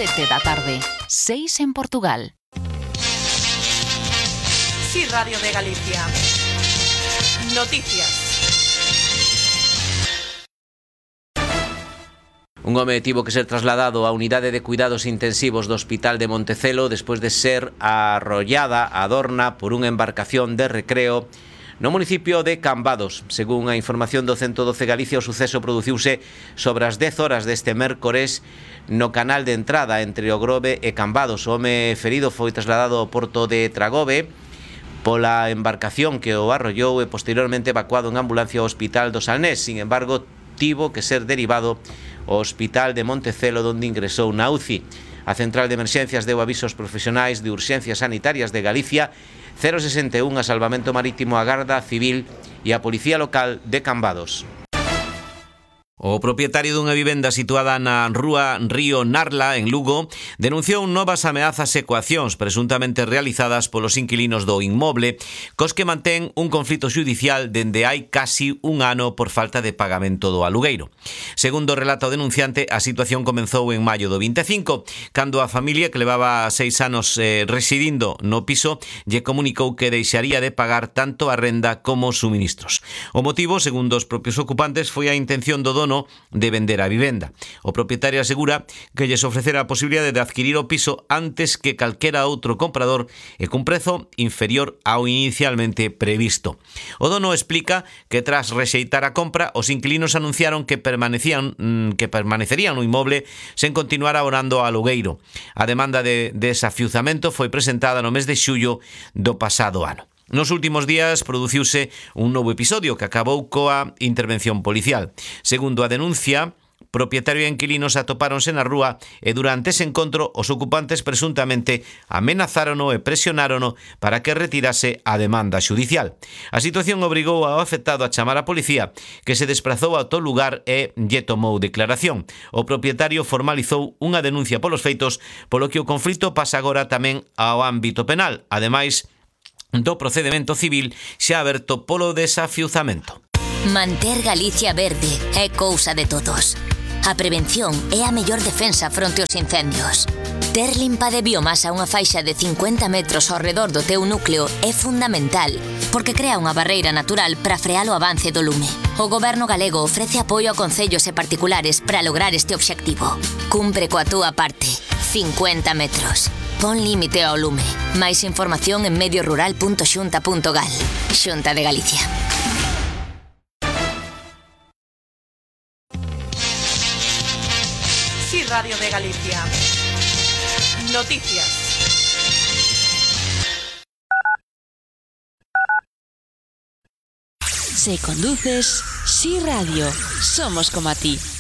7 da tarde, 6 en Portugal. Sí, Radio de Galicia. Noticias. Un home tivo que ser trasladado á unidade de cuidados intensivos do Hospital de Montecelo despois de ser arrollada a Dorna por unha embarcación de recreo no municipio de Cambados. Según a información do 112 Galicia, o suceso produciuse sobre as 10 horas deste mércores no canal de entrada entre o Grove e Cambados. O home ferido foi trasladado ao porto de Tragove pola embarcación que o arrollou e posteriormente evacuado en ambulancia ao Hospital do Salnés. Sin embargo, tivo que ser derivado ao Hospital de Montecelo, onde ingresou na UCI. A Central de Emerxencias deu avisos profesionais de urxencias sanitarias de Galicia, 061 a Salvamento Marítimo, a Garda Civil e a Policía Local de Cambados. O propietario dunha vivenda situada na rúa Río Narla, en Lugo, denunciou novas ameazas e coaccións presuntamente realizadas polos inquilinos do inmoble, cos que mantén un conflito xudicial dende hai casi un ano por falta de pagamento do alugueiro. Segundo relata o denunciante, a situación comenzou en maio do 25, cando a familia que levaba 6 anos residindo no piso lle comunicou que deixaría de pagar tanto a renda como os suministros. O motivo, segundo os propios ocupantes, foi a intención do dono de vender a vivenda. O propietario asegura que lles ofrecera a posibilidade de adquirir o piso antes que calquera outro comprador e cun prezo inferior ao inicialmente previsto. O dono explica que tras rexeitar a compra, os inquilinos anunciaron que permanecerían no inmoble sen continuar abonando ao alugueiro. A demanda de desafiuzamento foi presentada no mes de xullo do pasado ano. Nos últimos días produciuse un novo episodio que acabou coa intervención policial. Segundo a denuncia, propietario e inquilinos atopáronse na rúa e durante ese encontro os ocupantes presuntamente amenazárono e presionárono para que retirase a demanda xudicial. A situación obrigou ao afectado a chamar a policía, que se desprazou ao tal lugar e lle tomou declaración. O propietario formalizou unha denuncia polos feitos, polo que o conflito pasa agora tamén ao ámbito penal, ademais do procedemento civil xa aberto polo desafiuzamento. Manter Galicia verde é cousa de todos. A prevención é a mellor defensa fronte aos incendios. Ter limpa de biomasa unha faixa de 50 metros ao redor do teu núcleo é fundamental, porque crea unha barreira natural para frear o avance do lume. O Goberno galego ofrece apoio a concellos e particulares para lograr este obxectivo. Cumpre coa túa parte. 50 metros. Pon límite ao lume. Máis información en mediorural.xunta.gal. Xunta de Galicia. Sí, Radio de Galicia. Noticias. Si conduces, Sí Radio. Somos como a ti.